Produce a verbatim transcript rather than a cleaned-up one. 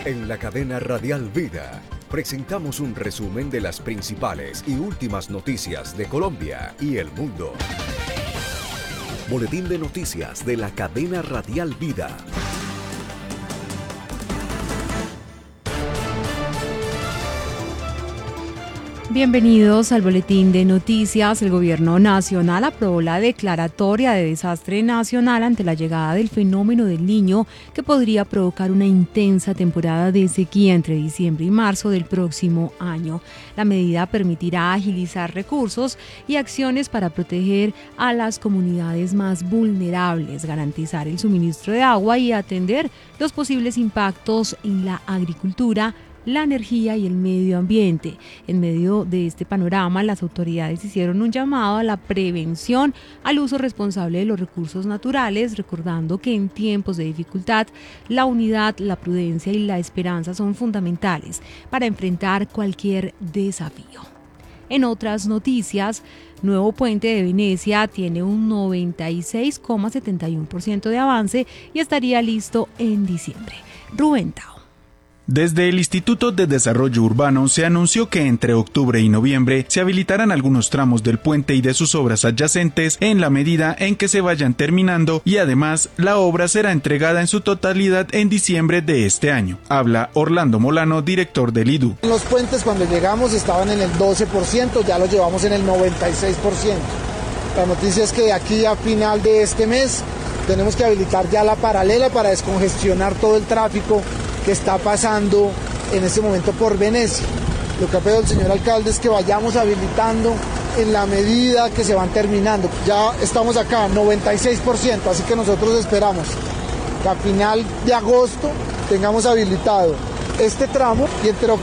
En la cadena Radial Vida presentamos un resumen de las principales y últimas noticias de Colombia y el mundo. Boletín de noticias de la cadena Radial Vida. Bienvenidos al Boletín de Noticias. El Gobierno Nacional aprobó la declaratoria de desastre nacional ante la llegada del fenómeno del Niño, que podría provocar una intensa temporada de sequía entre diciembre y marzo del próximo año. La medida permitirá agilizar recursos y acciones para proteger a las comunidades más vulnerables, garantizar el suministro de agua y atender los posibles impactos en la agricultura, la energía y el medio ambiente. En medio de este panorama, las autoridades hicieron un llamado a la prevención, al uso responsable de los recursos naturales, recordando que en tiempos de dificultad, la unidad, la prudencia y la esperanza son fundamentales para enfrentar cualquier desafío. En otras noticias, Nuevo Puente de Venecia tiene un noventa y seis coma setenta y uno por ciento de avance y estaría listo en diciembre. Rubén Tao. Desde el Instituto de Desarrollo Urbano se anunció que entre octubre y noviembre se habilitarán algunos tramos del puente y de sus obras adyacentes en la medida en que se vayan terminando, y además la obra será entregada en su totalidad en diciembre de este año. Habla Orlando Molano, director del I D U. Los puentes cuando llegamos estaban en el doce por ciento, ya los llevamos en el noventa y seis por ciento. La noticia es que de aquí a final de este mes tenemos que habilitar ya la paralela para descongestionar todo el tráfico que está pasando en este momento por Venecia. Lo que ha pedido el señor alcalde es que vayamos habilitando en la medida que se van terminando. Ya estamos acá, noventa y seis por ciento, así que nosotros esperamos que a final de agosto tengamos habilitado este tramo y entre